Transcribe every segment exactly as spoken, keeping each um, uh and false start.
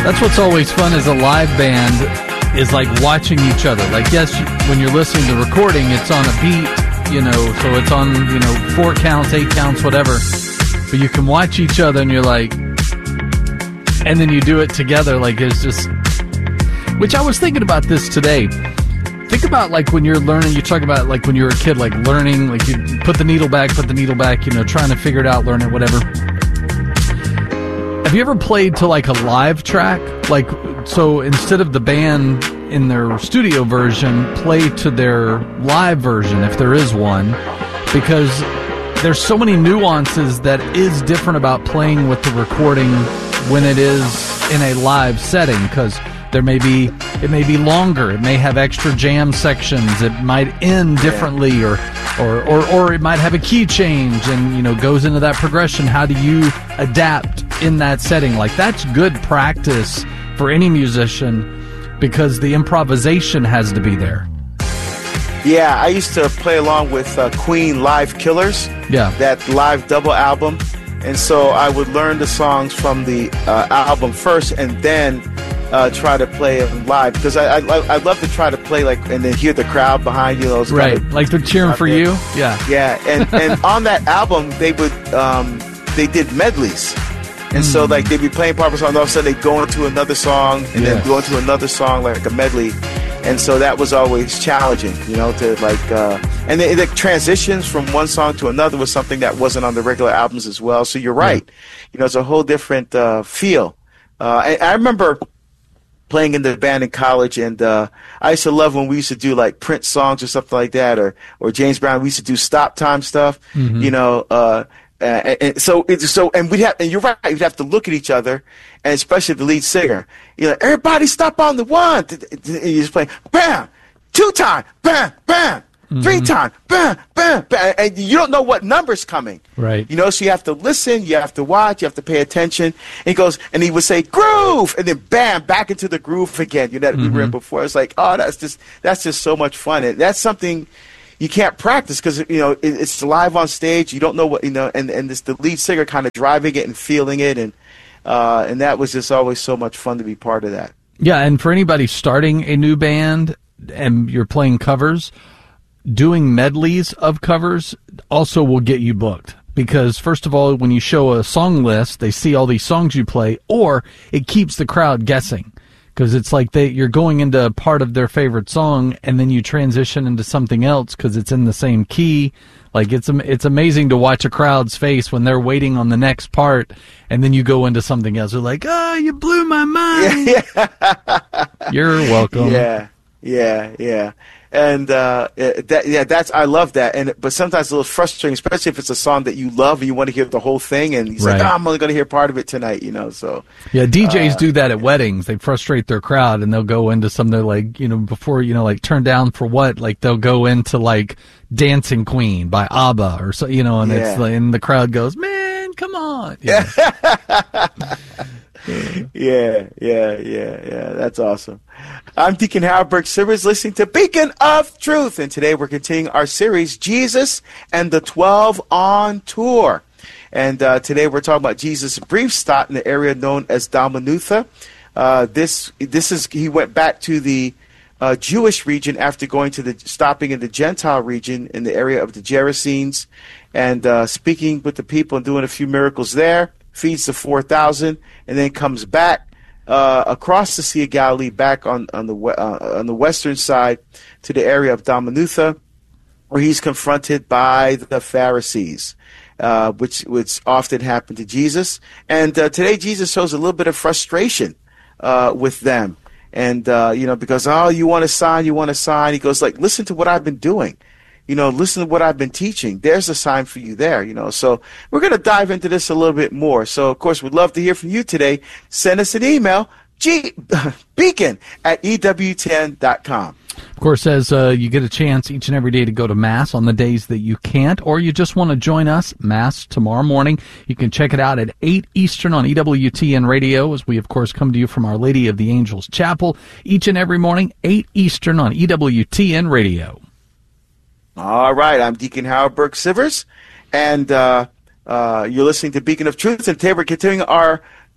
That's what's always fun as a live band is like watching each other. Like, yes, when you're listening to the recording, it's on a beat, you know, so it's on, you know, four counts, eight counts, whatever. But you can watch each other and you're like, and then you do it together. Like, it's just, which I was thinking about this today. Think about, like, when you're learning, you talk about, like, when you're a kid, like, learning, like, you put the needle back, put the needle back, you know, trying to figure it out, learn it, whatever. Have you ever played to, like, a live track? Like, so instead of the band in their studio version, play to their live version, if there is one, because there's so many nuances that is different about playing with the recording when it is in a live setting, because there may be, it may be longer, it may have extra jam sections, it might end differently, or, or, or, or it might have a key change and, you know, goes into that progression. How do you adapt in that setting? Like, that's good practice for any musician because the improvisation has to be there. Yeah, I used to play along with uh, Queen Live Killers, yeah, that live double album. And so I would learn the songs from the uh, album first and then uh, try to play it live, because I, I I love to try to play, like, and then hear the crowd behind you. Those right, kind of, like they're cheering for there. you. Yeah, yeah, and and on that album they would um, they did medleys, and mm. so like they'd be playing part of a song, and all of a sudden they'd go into another song, and yes. then go into another song, like a medley. And so that was always challenging, you know, to like, uh, and the, the transitions from one song to another was something that wasn't on the regular albums as well. So you're right. Yeah. You know, it's a whole different uh, feel. Uh, I, I remember playing in the band in college, and uh, I used to love when we used to do like Prince songs or something like that, or, or James Brown. We used to do stop time stuff, mm-hmm. you know, uh, Uh, and, and so, it's so, and we have, and you're right. You'd have to look at each other, and especially the lead singer. You know, everybody stop on the one. And you're just playing, bam, two time, bam, bam, mm-hmm. three time, bam, bam, bam, and you don't know what number's coming. Right. You know, so you have to listen, you have to watch, you have to pay attention. And he goes, and he would say groove, and then bam, back into the groove again. You know, that mm-hmm. we were in before. It's like, oh, that's just, that's just so much fun, and that's something you can't practice because, you know, it, it's live on stage. You don't know what, you know, and, and it's the lead singer kind of driving it and feeling it. And, uh, and that was just always so much fun to be part of that. Yeah. And for anybody starting a new band and you're playing covers, doing medleys of covers also will get you booked. Because, first of all, when you show a song list, they see all these songs you play, or it keeps the crowd guessing. Because it's like they you're going into part of their favorite song, and then you transition into something else because it's in the same key. Like, it's it's amazing to watch a crowd's face when they're waiting on the next part, and then you go into something else. They're like, oh, you blew my mind. Yeah. You're welcome. Yeah, yeah, yeah. And uh, that, yeah, that's I love that. And but sometimes it's a little frustrating, especially if it's a song that you love and you want to hear the whole thing. And he's right. like, oh, I'm only going to hear part of it tonight, you know. So yeah, D Js uh, do that at weddings. They frustrate their crowd, and they'll go into something like, you know, before, you know, like Turn Down for What? Like they'll go into like Dancing Queen by ABBA or so, you know, and yeah. it's like, and the crowd goes, man, come on. You know? yeah, yeah, yeah, yeah. That's awesome. I'm Deacon Howard Burke-Sivers, listening to Beacon of Truth, and today we're continuing our series, Jesus and the Twelve on Tour. And uh, today we're talking about Jesus' brief stop in the area known as Dalmanutha. Uh, this this is he went back to the uh, Jewish region after going to the stopping in the Gentile region in the area of the Gerasenes, and uh, speaking with the people and doing a few miracles there. Feeds the four thousand, and then comes back uh, across the Sea of Galilee, back on on the uh, on the western side to the area of Dalmanutha, where he's confronted by the Pharisees, uh, which which often happened to Jesus. And uh, today Jesus shows a little bit of frustration uh, with them, and uh, you know, because oh, you want a sign, you want a sign. He goes like, listen to what I've been doing. You know, listen to what I've been teaching. There's a sign for you there, you know. So we're going to dive into this a little bit more. So, of course, we'd love to hear from you today. Send us an email, G- beacon at E W ten dot com. Of course, as uh, you get a chance each and every day to go to Mass on the days that you can't, or you just want to join us, Mass tomorrow morning, you can check it out at eight Eastern on E W T N Radio, as we, of course, come to you from Our Lady of the Angels Chapel each and every morning, eight Eastern on E W T N Radio. All right, I'm Deacon Howard Burke-Sivers, and uh, uh, you're listening to Beacon of Truth, and today we're continuing our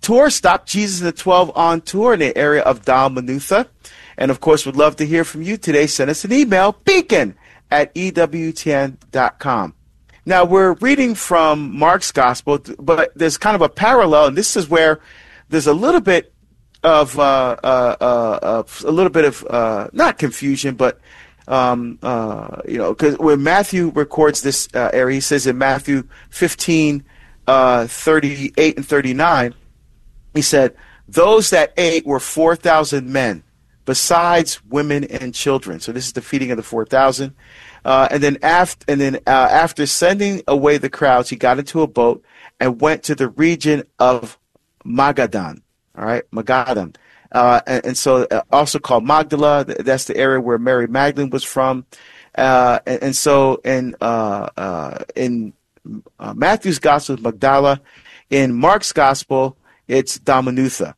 tour stop, Jesus and the twelve on tour in the area of Dalmanutha. And, of course, we'd love to hear from you today. Send us an email, beacon at E W T N dot com. Now, we're reading from Mark's Gospel, but there's kind of a parallel, and this is where there's a little bit of, uh, uh, uh, uh, a little bit of, uh, not confusion, but, um, uh, you know, because when Matthew records this uh, area, he says in Matthew fifteen, uh, thirty-eight and thirty-nine, he said, those that ate were four thousand men, besides women and children. So this is the feeding of the four thousand. Uh, and then after, and then uh, after sending away the crowds, he got into a boat and went to the region of Magadan. All right, Magadan, uh, and, and so uh, also called Magdala. That's the area where Mary Magdalene was from. Uh, and, and so in uh, uh, in uh, Matthew's Gospel, Magdala. In Mark's Gospel, it's Dalmanutha.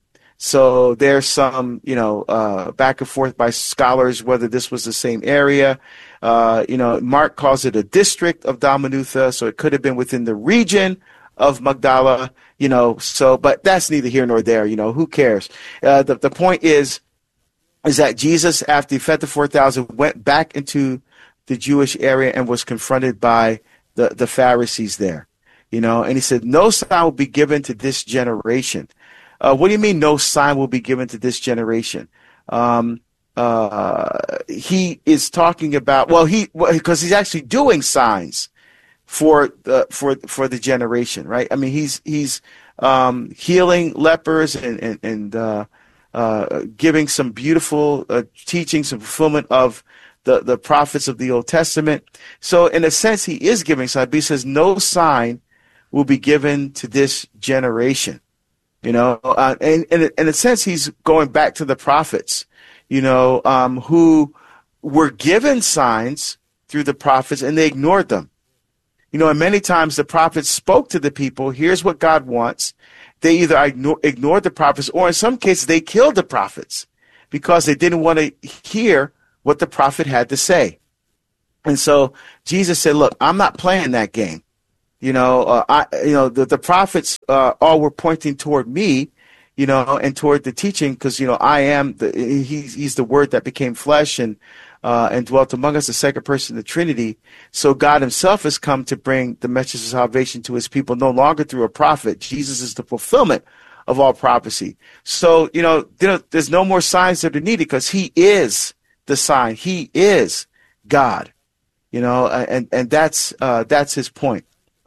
So there's some, you know, uh, back and forth by scholars whether this was the same area. Uh, you know, Mark calls it a district of Dalmanutha, so it could have been within the region of Magdala, you know, so, but that's neither here nor there, you know, who cares? Uh, the, the point is, is that Jesus, after he fed the four thousand, went back into the Jewish area and was confronted by the, the Pharisees there, you know, and he said, no sign will be given to this generation. Uh, what do you mean no sign will be given to this generation? Um, uh, he is talking about, well, he, because he's actually doing signs for the, for, for the generation, right? I mean, he's, he's, um, healing lepers and, and, and, uh, uh, giving some beautiful, uh, teaching, some fulfillment of the, the prophets of the Old Testament. So in a sense, he is giving signs, but he says no sign will be given to this generation. You know, uh, and, and in a sense, he's going back to the prophets, you know, um, who were given signs through the prophets and they ignored them. You know, and many times the prophets spoke to the people, here's what God wants. They either ignore, ignored the prophets, or in some cases they killed the prophets because they didn't want to hear what the prophet had to say. And so Jesus said, look, I'm not playing that game. You know, uh, I, you know, the, the prophets uh, all were pointing toward me, you know, and toward the teaching, because, you know, I am the, he's, he's the word that became flesh and, uh, and dwelt among us, the second person of the Trinity. So God himself has come to bring the message of salvation to his people, no longer through a prophet. Jesus is the fulfillment of all prophecy. So, you know, there's no more signs that are needed because he is the sign. He is God, you know, and, and that's, uh, that's his point.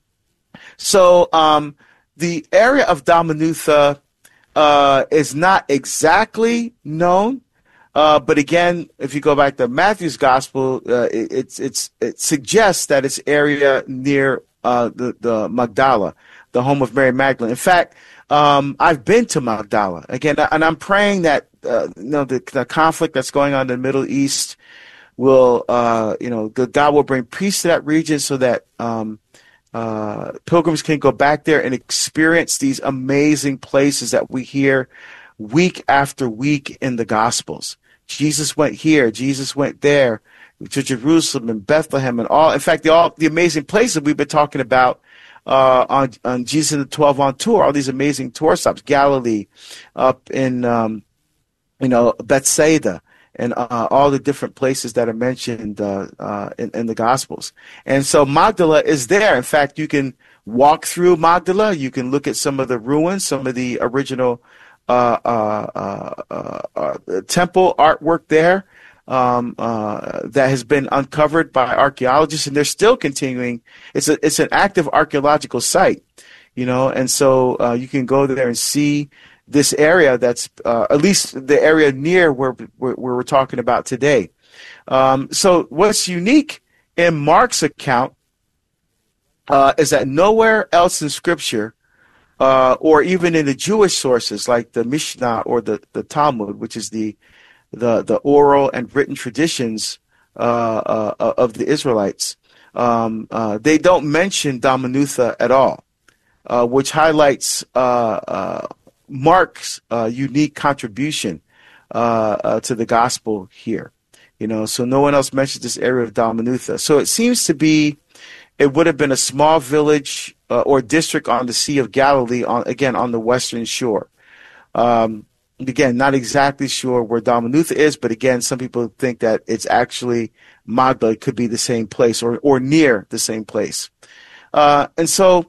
So um, the area of Dalmanutha uh, is not exactly known, uh, but again, if you go back to Matthew's Gospel, uh, it, it's it's it suggests that it's area near uh, the the Magdala, the home of Mary Magdalene. In fact, um, I've been to Magdala again, and I'm praying that uh, you know the, the conflict that's going on in the Middle East will uh, you know God will bring peace to that region so that. Um, Uh, pilgrims can go back there and experience these amazing places that we hear week after week in the Gospels. Jesus went here, Jesus went there, to Jerusalem and Bethlehem and all. In fact, the, all the amazing places we've been talking about uh, on, on Jesus and the twelve on tour, all these amazing tour stops, Galilee, up in, um, you know, Bethsaida, and uh, all the different places that are mentioned uh, uh, in, in the Gospels. And so Magdala is there. In fact, you can walk through Magdala. You can look at some of the ruins, some of the original uh, uh, uh, uh, uh, temple artwork there um, uh, that has been uncovered by archaeologists, and they're still continuing. It's a, it's an active archaeological site, you know, and so uh, you can go there and see this area that's uh, at least the area near where, where, where we're talking about today. Um, so what's unique in Mark's account uh, is that nowhere else in Scripture uh, or even in the Jewish sources like the Mishnah or the, the Talmud, which is the, the, the oral and written traditions uh, uh, of the Israelites, um, uh, they don't mention Dalmanutha at all, uh, which highlights uh, uh, Mark's uh, unique contribution uh, uh, to the gospel here, you know. So no one else mentions this area of Dalmanutha. So it seems to be, it would have been a small village uh, or district on the Sea of Galilee, on again on the western shore. Um, again, not exactly sure where Damanuth is, but again, some people think that it's actually Magdala. It could be the same place or, or near the same place. Uh, and so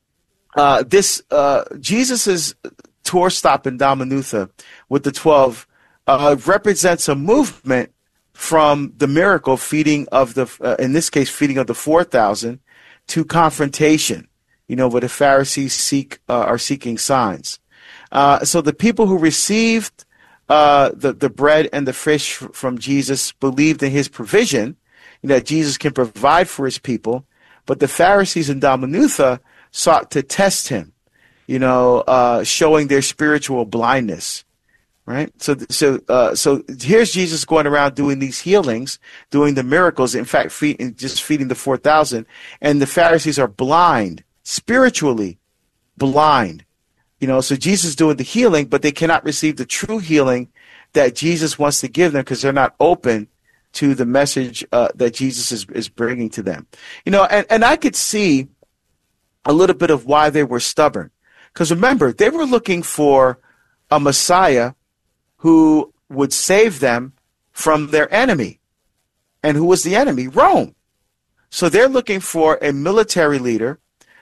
uh, this uh, Jesus' tour stop in Damanuth with the twelve uh, represents a movement from the miracle feeding of the, uh, in this case, feeding of the four thousand, to confrontation, you know, where the Pharisees seek uh, are seeking signs. Uh, so the people who received uh, the, the bread and the fish from Jesus believed in his provision, you know, that Jesus can provide for his people. But the Pharisees in Damanuth sought to test him, you know, uh, showing their spiritual blindness. Right. So, so, uh, so here's Jesus going around doing these healings, doing the miracles. In fact, feed, just feeding the four thousand, and the Pharisees are blind, spiritually blind. You know, so Jesus is doing the healing, but they cannot receive the true healing that Jesus wants to give them because they're not open to the message uh, that Jesus is, is bringing to them. You know, and, and I could see a little bit of why they were stubborn. Because remember, they were looking for a Messiah who would save them from their enemy. And who was the enemy? Rome. So they're looking for a military leader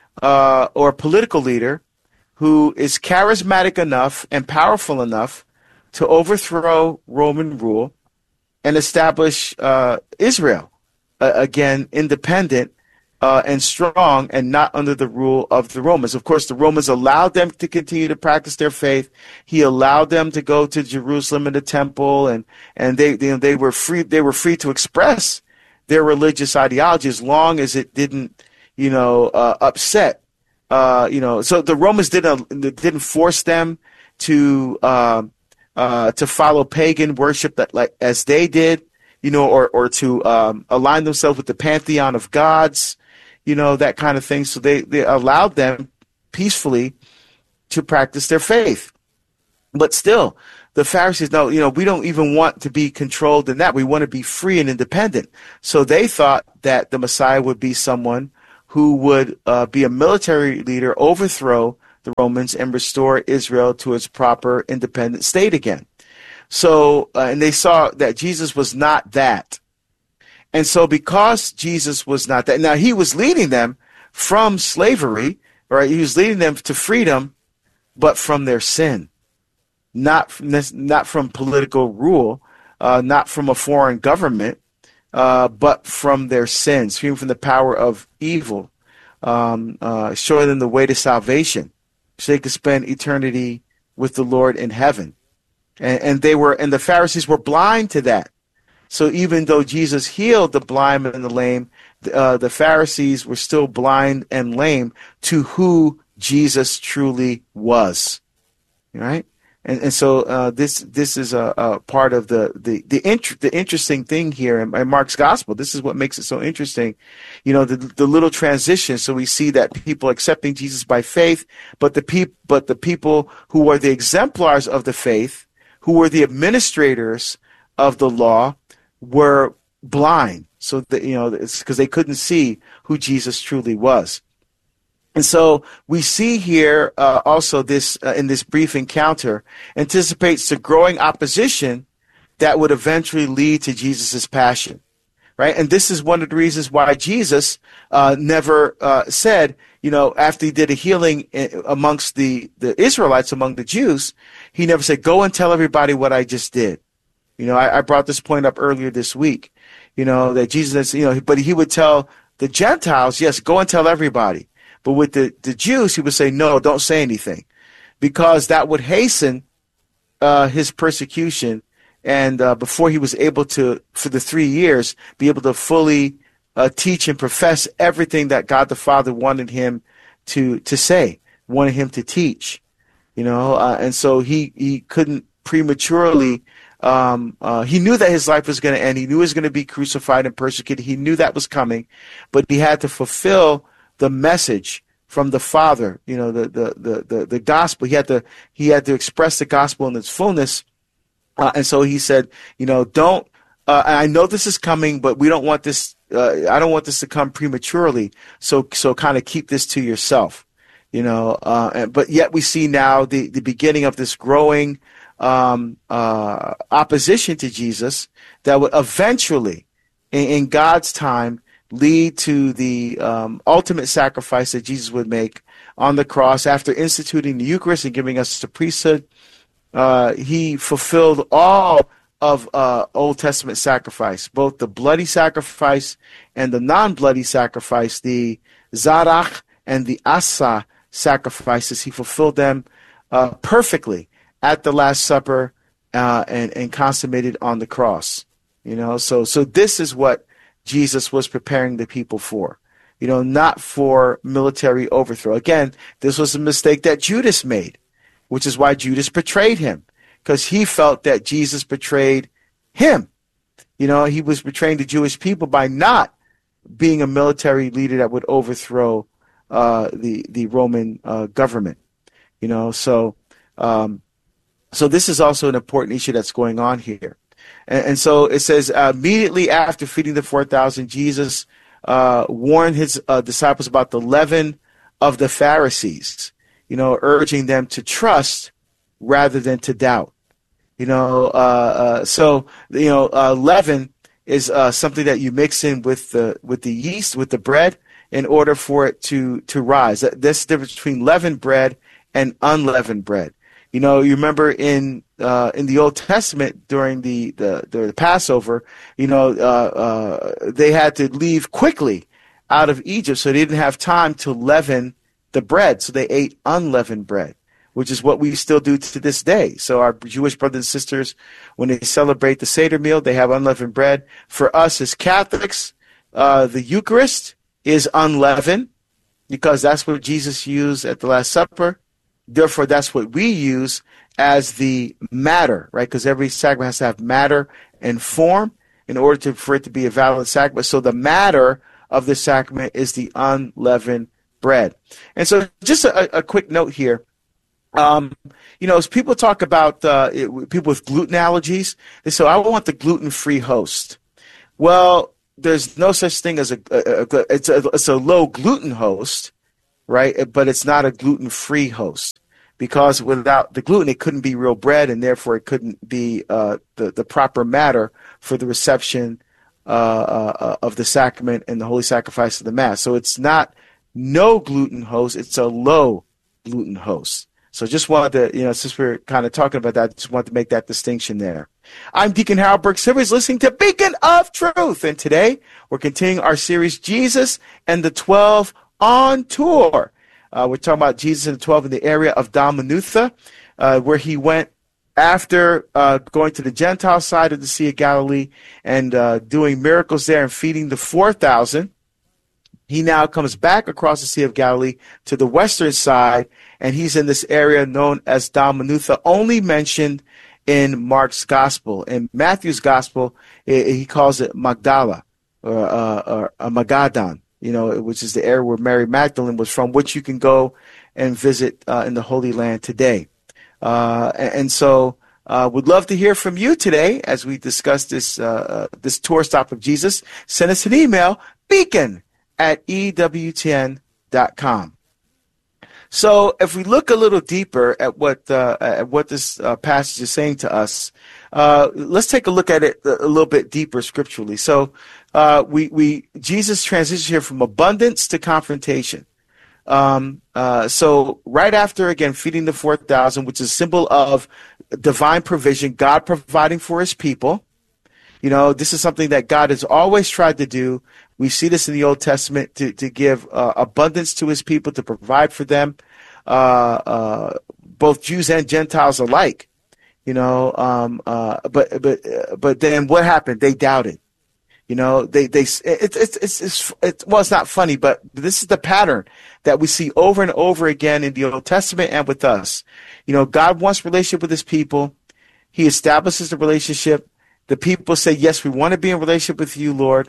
uh, or a political leader who is charismatic enough and powerful enough to overthrow Roman rule and establish uh, Israel, uh, again, independent uh, and strong and not under the rule of the Romans. Of course, the Romans allowed them to continue to practice their faith. He allowed them to go to Jerusalem and the temple, and, and they, they, they were free, they were free to express their religious ideology as long as it didn't, you know, uh, upset. Uh, you know, so the Romans didn't didn't force them to uh, uh, to follow pagan worship that like as they did, you know, or or to um, align themselves with the pantheon of gods, you know, that kind of thing. So they, they allowed them peacefully to practice their faith. But still, the Pharisees, no, you know, we don't even want to be controlled in that. We want to be free and independent. So they thought that the Messiah would be someone who would uh, be a military leader, overthrow the Romans, and restore Israel to its proper independent state again. So, uh, and they saw that Jesus was not that. And so because Jesus was not that, now he was leading them from slavery, right? He was leading them to freedom, but from their sin, not from, this, not from political rule, uh, not from a foreign government, Uh, but from their sins, freedom from the power of evil, um, uh, showing them the way to salvation, so they could spend eternity with the Lord in heaven. And, and they were, and the Pharisees were blind to that. So even though Jesus healed the blind and the lame, uh, the Pharisees were still blind and lame to who Jesus truly was. Right? And, and so uh, this this is a, a part of the the the, int- the interesting thing here in, in Mark's gospel. This is what makes it so interesting, you know, the the little transition. So we see that people accepting Jesus by faith, but the peop- but the people who were the exemplars of the faith, who were the administrators of the law, were blind. So that, you know, it's because they couldn't see who Jesus truly was. And so we see here uh, also this uh, in this brief encounter anticipates the growing opposition that would eventually lead to Jesus' passion, right? And this is one of the reasons why Jesus uh, never uh, said, you know, after he did a healing amongst the, the Israelites, among the Jews, he never said, go and tell everybody what I just did. You know, I, I brought this point up earlier this week, you know, that Jesus, you know, but he would tell the Gentiles, yes, go and tell everybody. But with the, the Jews, he would say, no, don't say anything, because that would hasten uh, his persecution. And uh, before he was able to, for the three years, be able to fully uh, teach and profess everything that God the Father wanted him to to say, wanted him to teach, you know. Uh, and so he, he couldn't prematurely, um, uh, he knew that his life was going to end. He knew he was going to be crucified and persecuted. He knew that was coming, but he had to fulfill the message from the Father, you know, the, the, the, the, the gospel. He had to, he had to express the gospel in its fullness. Uh, and so he said, you know, don't, uh, I know this is coming, but we don't want this, uh, I don't want this to come prematurely. So, so kind of keep this to yourself, You know, uh, and, but yet we see now the, the beginning of this growing um, uh, opposition to Jesus that would eventually, in, in God's time, lead to the um, ultimate sacrifice that Jesus would make on the cross after instituting the Eucharist and giving us the priesthood. Uh, he fulfilled all of uh, Old Testament sacrifice, both the bloody sacrifice and the non-bloody sacrifice, the Zarach and the Asa sacrifices. He fulfilled them uh, perfectly at the Last Supper uh, and, and consummated on the cross. You know, so so this is what Jesus was preparing the people for. You know, not for military overthrow. Again, this was a mistake that Judas made, which is why Judas betrayed him, because he felt that Jesus betrayed him. You know, he was betraying the Jewish people by not being a military leader that would overthrow uh, the the Roman uh, government. You know, so um, so this is also an important issue that's going on here. And, and so it says, uh, immediately after feeding the four thousand, Jesus uh, warned his uh, disciples about the leaven of the Pharisees, you know, urging them to trust rather than to doubt. You know, uh, uh, so, you know, uh, leaven is uh, something that you mix in with the with the yeast, with the bread, in order for it to, to rise. That's the difference between leavened bread and unleavened bread. You know, you remember in uh, in the Old Testament during the, the, the Passover, you know, uh, uh, they had to leave quickly out of Egypt, so they didn't have time to leaven the bread. So they ate unleavened bread, which is what we still do to this day. So our Jewish brothers and sisters, when they celebrate the Seder meal, they have unleavened bread. For us as Catholics, uh, the Eucharist is unleavened because that's what Jesus used at the Last Supper. Therefore, that's what we use as the matter, right? Because every sacrament has to have matter and form in order to, for it to be a valid sacrament. So the matter of the sacrament is the unleavened bread. And so just a, a quick note here. Um, you know, as people talk about uh, it, people with gluten allergies, they say, I want the gluten-free host. Well, there's no such thing as a, a, a, it's a it's a low gluten host, right? But it's not a gluten-free host, because without the gluten, it couldn't be real bread, and therefore it couldn't be uh, the the proper matter for the reception uh, uh, of the sacrament and the holy sacrifice of the Mass. So it's not no gluten host; it's a low gluten host. So just wanted to, you know, since we're kind of talking about that, just wanted to make that distinction there. I'm Deacon Harold Burke Sivers, listening to Beacon of Truth. And today we're continuing our series, Jesus and the twelve on Tour. Uh, we're talking about Jesus and the twelve in the area of Dalmanutha, uh, where he went after uh, going to the Gentile side of the Sea of Galilee and uh, doing miracles there and feeding the four thousand. He now comes back across the Sea of Galilee to the western side, and he's in this area known as Dalmanutha, only mentioned in Mark's Gospel. In Matthew's Gospel, he calls it Magdala, or, uh, or uh, Magadan, you know, which is the area where Mary Magdalene was from, which you can go and visit uh, in the Holy Land today. Uh, and, and so uh, would love to hear from you today as we discuss this, uh, this tour stop of Jesus. Send us an email, beacon at E W T N dot com. So if we look a little deeper at what uh, at what this uh, passage is saying to us, uh, let's take a look at it a little bit deeper scripturally. So uh, we we Jesus transitions here from abundance to confrontation. Um, uh, so right after, again, feeding the four thousand, which is a symbol of divine provision, God providing for his people. You know, this is something that God has always tried to do. We see this in the Old Testament, to, to give uh, abundance to his people, to provide for them, uh, uh, both Jews and Gentiles alike. You know, um, uh, but but uh, but then what happened? They doubted. You know, they they it's it's it's, it's it's well, it's not funny, but this is the pattern that we see over and over again in the Old Testament and with us. You know, God wants relationship with his people. He establishes the relationship. The people say, yes, we want to be in relationship with you, Lord.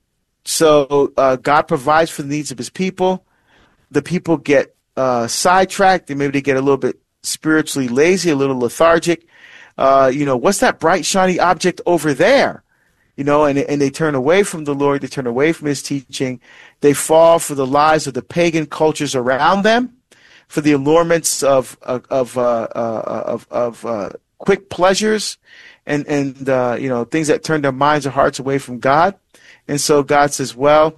So uh, God provides for the needs of his people. The people get uh, sidetracked, and maybe they get a little bit spiritually lazy, a little lethargic. Uh, you know, what's that bright, shiny object over there? You know, and, and they turn away from the Lord. They turn away from his teaching. They fall for the lies of the pagan cultures around them. for the allurements of of of uh, uh, of, of uh, quick pleasures, and and uh, you know, things that turn their minds or hearts away from God. And so God says, well,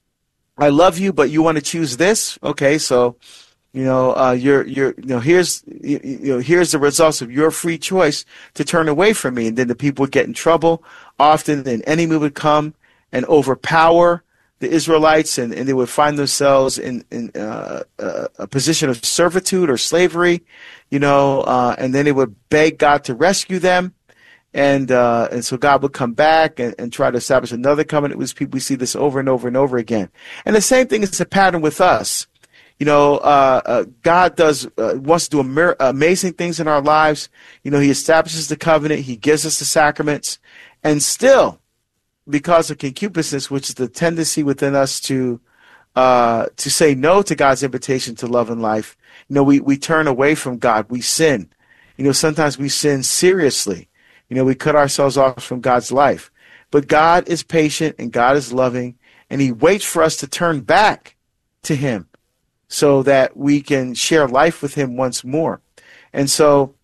I love you, but you want to choose this? Okay, so you know, uh, you're you're you know, here's you, you know, here's the results of your free choice to turn away from me. And then the people would get in trouble. Often an enemy would come and overpower the Israelites, and, and they would find themselves in, in uh, uh, a position of servitude or slavery, you know, uh, and then they would beg God to rescue them. And uh, and so God would come back and, and try to establish another covenant with his people. We see this over and over and over again. And the same thing is a pattern with us. You know, uh, uh, God does uh, wants to do amir- amazing things in our lives. You know, he establishes the covenant. He gives us the sacraments. And still, because of concupiscence, which is the tendency within us to uh, to say no to God's invitation to love and life, you know, we, we turn away from God. We sin. You know, sometimes we sin seriously. You know, we cut ourselves off from God's life. But God is patient and God is loving, and he waits for us to turn back to him so that we can share life with him once more. And so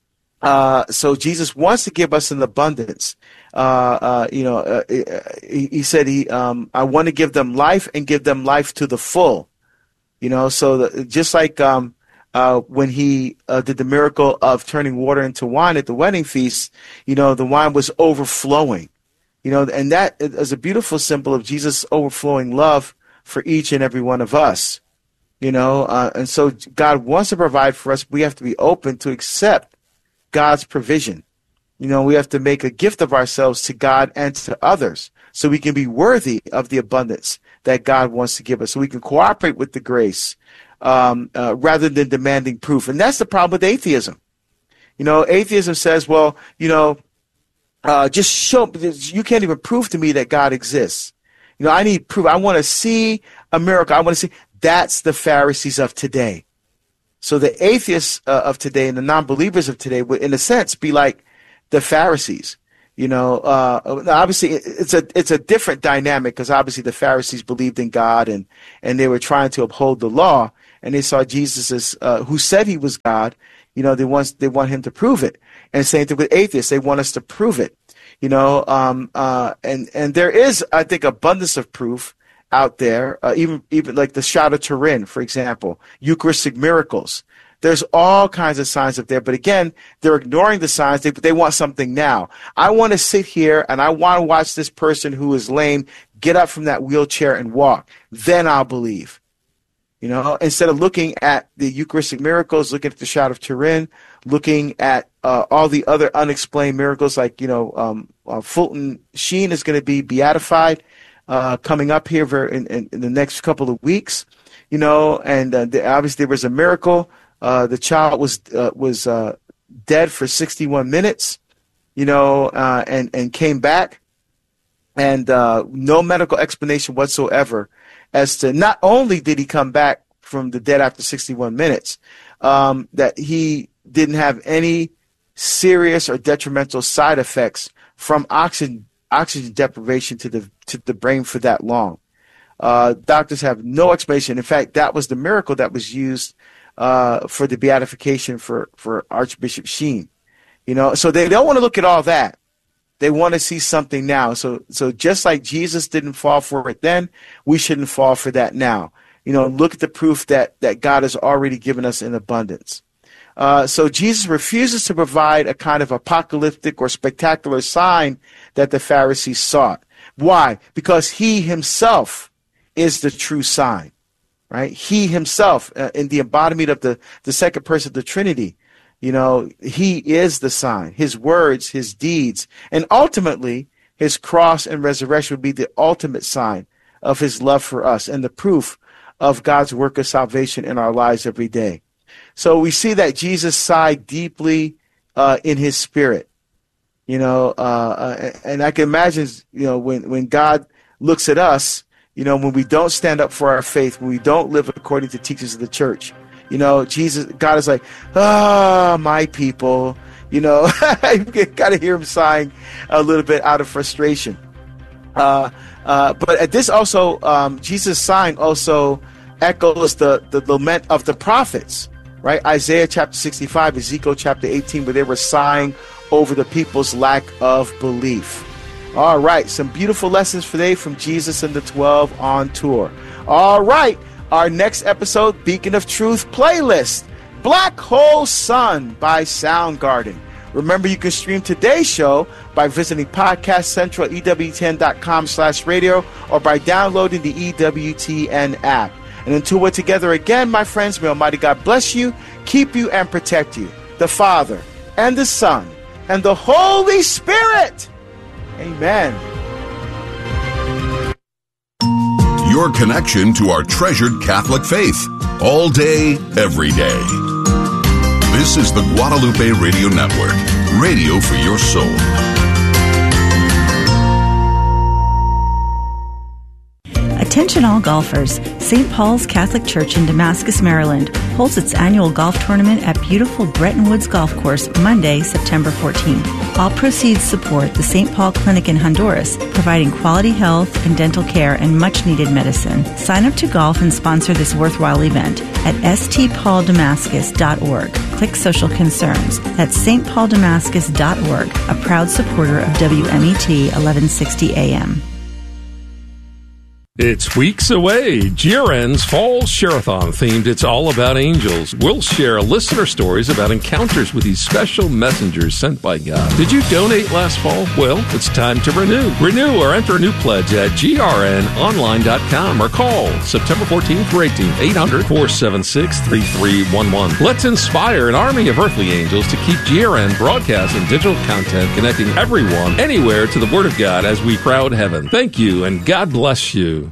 uh, so Jesus wants to give us an abundance. Uh, uh, you know, uh, he, he said, he, um, I want to give them life and give them life to the full. You know, so the, just like um, uh, when he uh, did the miracle of turning water into wine at the wedding feast, you know, the wine was overflowing. You know, and that is a beautiful symbol of Jesus' overflowing love for each and every one of us. You know, uh, and so God wants to provide for us. We have to be open to accept God's provision. You know, we have to make a gift of ourselves to God and to others so we can be worthy of the abundance that God wants to give us, so we can cooperate with the grace um, uh, rather than demanding proof. And that's the problem with atheism. You know, atheism says, well, you know, uh, just show, you can't even prove to me that God exists. You know, I need proof. I want to see a miracle. I want to see. That's the Pharisees of today. So the atheists uh, of today and the non-believers of today would, in a sense, be like the Pharisees. You know, uh, obviously it's a it's a different dynamic, because obviously the Pharisees believed in God and and they were trying to uphold the law, and they saw Jesus as uh, who said he was God. You know, they want they want him to prove it. And same thing with atheists; they want us to prove it. You know, um, uh, and and there is, I think, abundance of proof out there, uh, even even like the Shroud of Turin, for example, Eucharistic miracles. There's all kinds of signs up there, but again, they're ignoring the signs. They they want something now. I want to sit here and I want to watch this person who is lame get up from that wheelchair and walk. Then I'll believe. You know, instead of looking at the Eucharistic miracles, looking at the Shroud of Turin, looking at uh, all the other unexplained miracles, like, you know, um, uh, Fulton Sheen is going to be beatified uh, coming up here very, in, in, in the next couple of weeks. You know, and uh, the, obviously there was a miracle. Uh, the child was uh, was uh, dead for sixty-one minutes, you know, uh, and and came back, and uh, no medical explanation whatsoever as to not only did he come back from the dead after sixty-one minutes, um, that he didn't have any serious or detrimental side effects from oxygen oxygen deprivation to the to the brain for that long. Uh, doctors have no explanation. In fact, that was the miracle that was used Uh, for the beatification for, for Archbishop Sheen. You know, so they don't want to look at all that. They want to see something now. So so just like Jesus didn't fall for it then, we shouldn't fall for that now. You know, look at the proof that, that God has already given us in abundance. Uh, so Jesus refuses to provide a kind of apocalyptic or spectacular sign that the Pharisees sought. Why? Because he himself is the true sign. Right? He himself, uh, in the embodiment of the, the second person of the Trinity, you know, he is the sign. His words, his deeds, and ultimately his cross and resurrection would be the ultimate sign of his love for us and the proof of God's work of salvation in our lives every day. So we see that Jesus sighed deeply uh, in his spirit, you know, uh, uh, and I can imagine, you know, when, when God looks at us, you know, when we don't stand up for our faith, when we don't live according to teachings of the church, you know, Jesus, God is like, ah, oh, my people, you know, you got to hear him sighing a little bit out of frustration. Uh, uh, but at this also, um, Jesus' sign also echoes the, the lament of the prophets, right? Isaiah chapter sixty-five, Ezekiel chapter eighteen, where they were sighing over the people's lack of belief. All right, some beautiful lessons today from Jesus and the twelve on tour. All right, our next episode, Beacon of Truth playlist, Black Hole Sun by Soundgarden. Remember, you can stream today's show by visiting Podcast Central, E W T N dot com slash radio, or by downloading the E W T N app. And until we're together again, my friends, may Almighty God bless you, keep you, and protect you. The Father, and the Son, and the Holy Spirit. Amen. Your connection to our treasured Catholic faith. All day, every day. This is the Guadalupe Radio Network. Radio for your soul. Attention all golfers. Saint Paul's Catholic Church in Damascus, Maryland holds its annual golf tournament at beautiful Bretton Woods Golf Course Monday, September fourteenth. All proceeds support the Saint Paul Clinic in Honduras, providing quality health and dental care and much-needed medicine. Sign up to golf and sponsor this worthwhile event at s t paul damascus dot org. Click Social Concerns. That's s t paul damascus dot org, a proud supporter of W M E T eleven sixty A M. It's weeks away. G R N's Fall Share-a-thon themed It's All About Angels. We'll share listener stories about encounters with these special messengers sent by God. Did you donate last fall? Well, it's time to renew. Renew or enter a new pledge at G R N online dot com or call September fourteenth or eighteenth, eight hundred, four seven six, three three one one. Let's inspire an army of earthly angels to keep G R N broadcast and digital content connecting everyone anywhere to the Word of God as we crowd heaven. Thank you, and God bless you.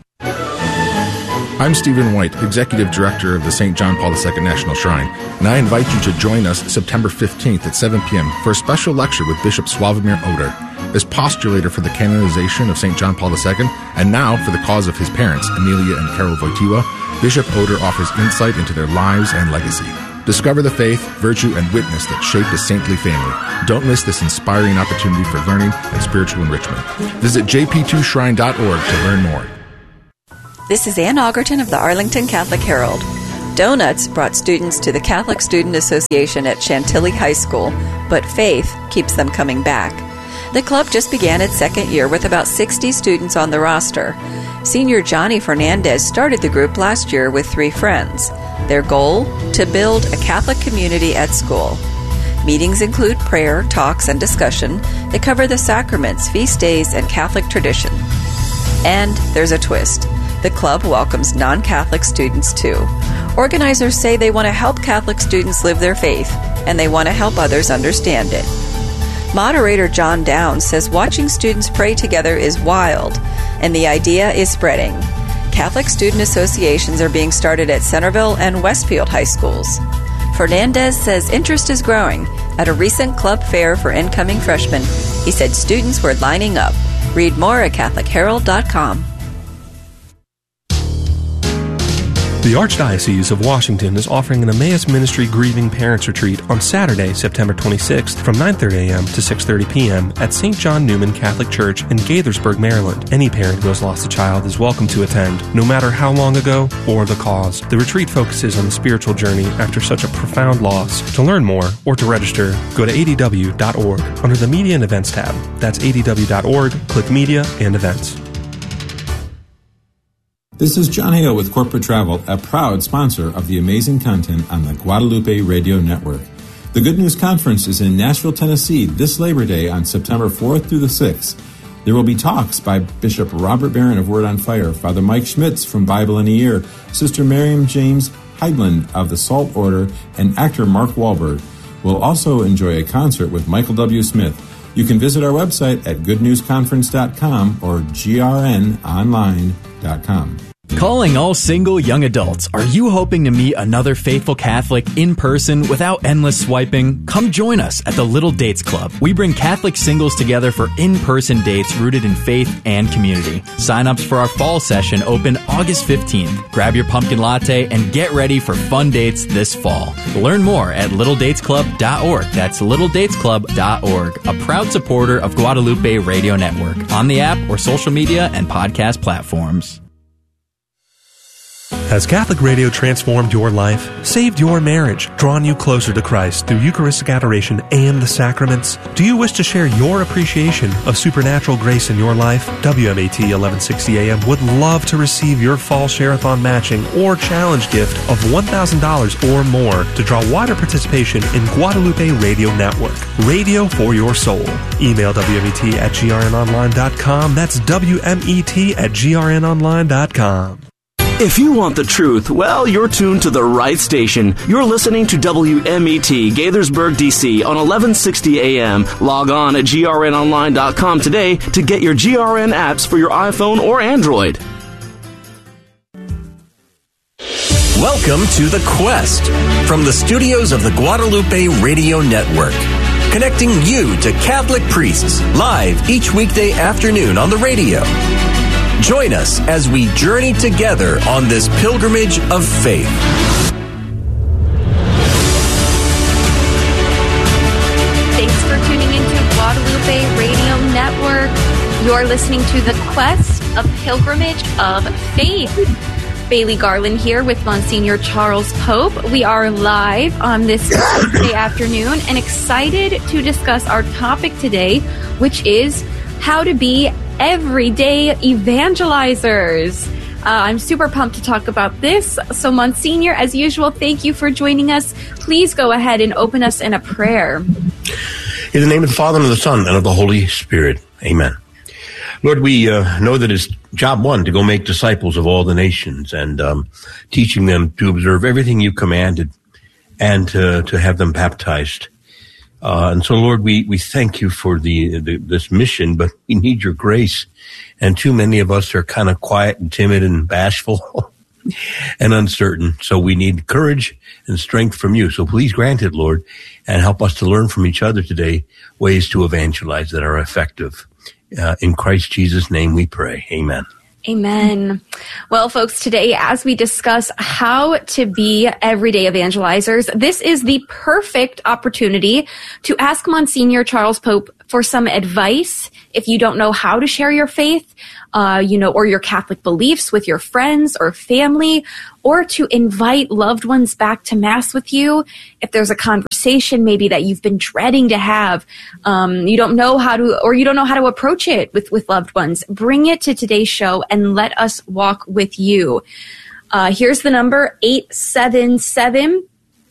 I'm Stephen White, Executive Director of the Saint John Paul the Second National Shrine, and I invite you to join us September fifteenth at seven p.m. for a special lecture with Bishop Sławomir Oder. As postulator for the canonization of Saint John Paul the Second, and now for the cause of his parents, Amelia and Karol Wojtyła, Bishop Oder offers insight into their lives and legacy. Discover the faith, virtue, and witness that shaped a saintly family. Don't miss this inspiring opportunity for learning and spiritual enrichment. Visit j p two shrine dot org to learn more. This is Ann Augerton of the Arlington Catholic Herald. Donuts brought students to the Catholic Student Association at Chantilly High School, but faith keeps them coming back. The club just began its second year with about sixty students on the roster. Senior Johnny Fernandez started the group last year with three friends. Their goal? To build a Catholic community at school. Meetings include prayer, talks, and discussion that cover the sacraments, feast days, and Catholic tradition. And there's a twist. The club welcomes non-Catholic students too. Organizers say they want to help Catholic students live their faith, and they want to help others understand it. Moderator John Downs says watching students pray together is wild, and the idea is spreading. Catholic student associations are being started at Centerville and Westfield high schools. Fernandez says interest is growing. At a recent club fair for incoming freshmen, he said students were lining up. Read more at catholic herald dot com. The Archdiocese of Washington is offering an Emmaus Ministry Grieving Parents Retreat on Saturday, September twenty-sixth from nine thirty a.m. to six thirty p.m. at Saint John Newman Catholic Church in Gaithersburg, Maryland. Any parent who has lost a child is welcome to attend, no matter how long ago or the cause. The retreat focuses on the spiritual journey after such a profound loss. To learn more or to register, go to a d w dot org under the Media and Events tab. That's a d w dot org, click Media and Events. This is John Hale with Corporate Travel, a proud sponsor of the amazing content on the Guadalupe Radio Network. The Good News Conference is in Nashville, Tennessee this Labor Day on September fourth through the sixth. There will be talks by Bishop Robert Barron of Word on Fire, Father Mike Schmitz from Bible in a Year, Sister Miriam James Heidland of the Salt Order, and actor Mark Wahlberg. We'll also enjoy a concert with Michael W. Smith. You can visit our website at good news conference dot com or g r n online dot com. Calling all single young adults. Are you hoping to meet another faithful Catholic in person without endless swiping? Come join us at the Little Dates Club. We bring Catholic singles together for in-person dates rooted in faith and community. Sign-ups for our fall session open August fifteenth. Grab your pumpkin latte and get ready for fun dates this fall. Learn more at little dates club dot org. That's little dates club dot org, a proud supporter of Guadalupe Radio Network on the app or social media and podcast platforms. Has Catholic Radio transformed your life, saved your marriage, drawn you closer to Christ through Eucharistic adoration and the sacraments? Do you wish to share your appreciation of supernatural grace in your life? W M A T eleven sixty A M would love to receive your Fall Share-a-thon matching or challenge gift of one thousand dollars or more to draw wider participation in Guadalupe Radio Network. Radio for your soul. Email W M E T at G R N online dot com. That's W M E T at G R N online dot com. If you want the truth, well, you're tuned to the right station. You're listening to W M E T, Gaithersburg, D C on eleven sixty A M. Log on at G R N online dot com today to get your G R N apps for your iPhone or Android. Welcome to The Quest from the studios of the Guadalupe Radio Network. Connecting you to Catholic priests live each weekday afternoon on the radio. Join us as we journey together on this pilgrimage of faith. Thanks for tuning into Guadalupe Radio Network. You're listening to The Quest, a pilgrimage of faith. Bailey Garland here with Monsignor Charles Pope. We are live on this Tuesday afternoon and excited to discuss our topic today, which is how to be everyday evangelizers. Uh, I'm super pumped to talk about this. So, Monsignor, as usual, thank you for joining us. Please go ahead and open us in a prayer. In the name of the Father, and of the Son, and of the Holy Spirit. Amen. Lord, we uh, know that it's job one to go make disciples of all the nations and um, teaching them to observe everything you commanded and to, to have them baptized. Uh, and so, Lord, we, we thank you for the, the this mission, but we need your grace. And too many of us are kind of quiet and timid and bashful and uncertain. So we need courage and strength from you. So please grant it, Lord, and help us to learn from each other today ways to evangelize that are effective. Uh, in Christ Jesus' name we pray. Amen. Amen. Well, folks, today, as we discuss how to be everyday evangelizers, this is the perfect opportunity to ask Monsignor Charles Pope for some advice if you don't know how to share your faith, uh, you know, or your Catholic beliefs with your friends or family, or to invite loved ones back to Mass with you. If there's a conversation maybe that you've been dreading to have, um, you don't know how to, or you don't know how to approach it with, with loved ones, bring it to today's show and let us walk with you. Uh, here's the number, eight seven seven,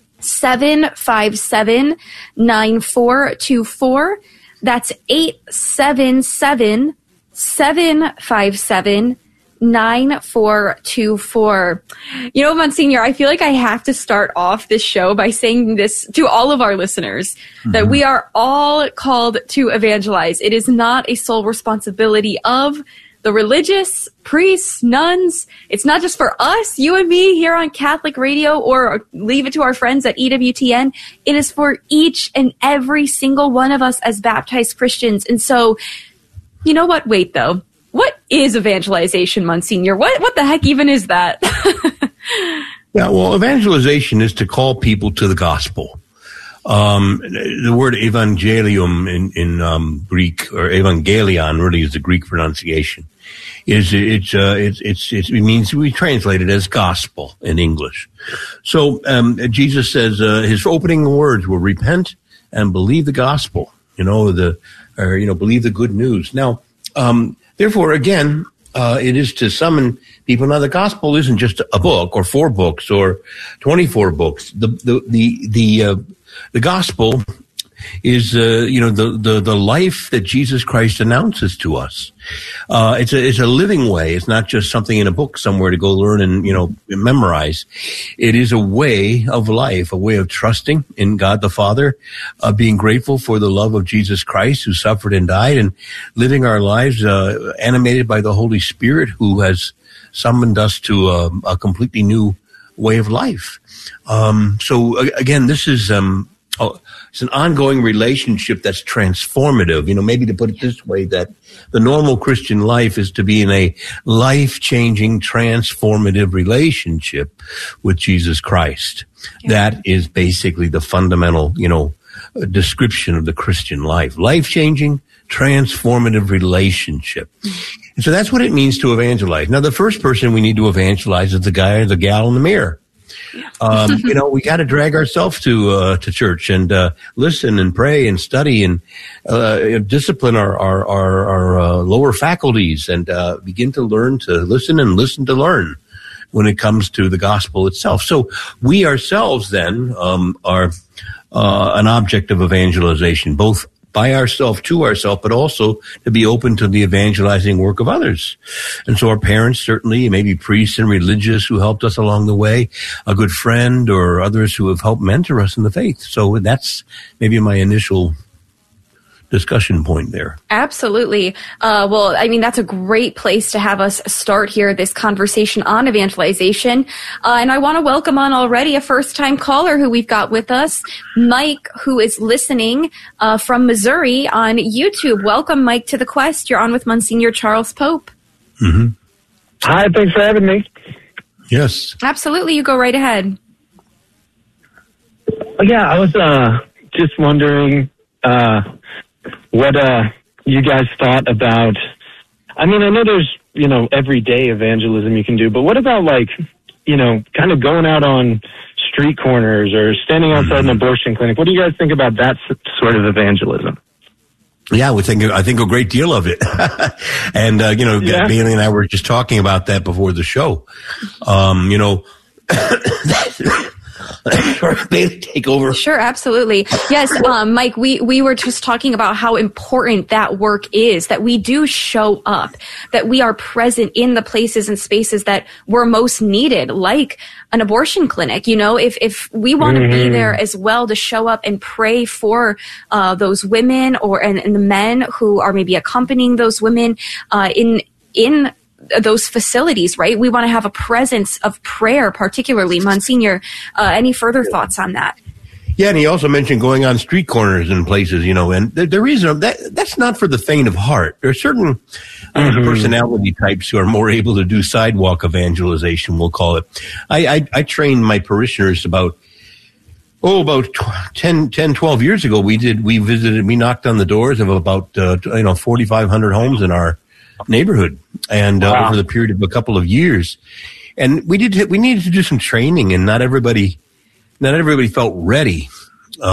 seven five seven, nine four two four. That's eight seven seven, seven five seven, nine four two four. You know, Monsignor, I feel like I have to start off this show by saying this to all of our listeners, mm-hmm. that we are all called to evangelize. It is not a sole responsibility of the religious, priests, nuns. It's not just for us, you and me here on Catholic Radio, or leave it to our friends at E W T N. It is for each and every single one of us as baptized Christians. And so, you know what? Wait, though. What is evangelization, Monsignor? What what the heck even is that? Yeah, well, evangelization is to call people to the gospel. Um, the word evangelium in, in um, Greek, or evangelion really is the Greek pronunciation. Is it's uh, it's it's it means we translate it as gospel in English. So um, Jesus says uh, his opening words were repent and believe the gospel. You know the or you know believe the good news. Now, um, therefore, again, uh, it is to summon people. Now, the gospel isn't just a book or four books or twenty-four books. The the the the uh, The gospel is, uh, you know, the, the, the life that Jesus Christ announces to us. Uh, it's a, it's a living way. It's not just something in a book somewhere to go learn and, you know, memorize. It is a way of life, a way of trusting in God the Father, uh, being grateful for the love of Jesus Christ who suffered and died, and living our lives, uh, animated by the Holy Spirit who has summoned us to a, a completely new way of life. Um, so again, this is, um, oh, it's an ongoing relationship that's transformative. You know, maybe to put it this way, that the normal Christian life is to be in a life-changing, transformative relationship with Jesus Christ. Yeah. That is basically the fundamental, you know, description of the Christian life. Life-changing, transformative relationship. And so that's what it means to evangelize. Now, the first person we need to evangelize is the guy or the gal in the mirror. Um, you know, we got to drag ourselves to uh, to church and uh, listen and pray and study and uh, discipline our our, our, our uh, lower faculties and uh, begin to learn to listen and listen to learn when it comes to the gospel itself. So we ourselves then um, are uh, an object of evangelization, both by ourselves, to ourselves, but also to be open to the evangelizing work of others. And so our parents, certainly, maybe priests and religious who helped us along the way, a good friend or others who have helped mentor us in the faith. So that's maybe my initial discussion point there. Absolutely. Uh, well, I mean, that's a great place to have us start here, this conversation on evangelization. Uh, and I want to welcome on already a first-time caller who we've got with us, Mike, who is listening uh, from Missouri on YouTube. Welcome, Mike, to The Quest. You're on with Monsignor Charles Pope. Mm-hmm. Hi, thanks for having me. Yes. Absolutely. You go right ahead. Yeah, I was uh, just wondering... Uh, what uh, you guys thought about, I mean, I know there's, you know, everyday evangelism you can do, but what about, like, you know, kind of going out on street corners or standing outside an abortion clinic? What do you guys think about that sort of evangelism? Yeah, we think I think a great deal of it, and uh, you know, yeah. Bailey and I were just talking about that before the show. Um, you know. Bailey, take over. Sure, absolutely. Yes, um, Mike, we, we were just talking about how important that work is, that we do show up, that we are present in the places and spaces that we're most needed, like an abortion clinic. You know, if, if we want to mm-hmm. be there as well to show up and pray for uh, those women or and, and the men who are maybe accompanying those women uh, in in those facilities, right? We want to have a presence of prayer, particularly. Monsignor, uh, any further thoughts on that? Yeah, and he also mentioned going on street corners and places, you know, and the, the reason that that's not for the faint of heart. There are certain uh, mm-hmm. personality types who are more able to do sidewalk evangelization, we'll call it. I, I, I trained my parishioners about, oh, about ten, ten, twelve years ago. We did, we visited, we knocked on the doors of about, uh, you know, forty-five hundred homes in our neighborhood, and uh, wow. over the period of a couple of years, and we did we needed to do some training, and not everybody not everybody felt ready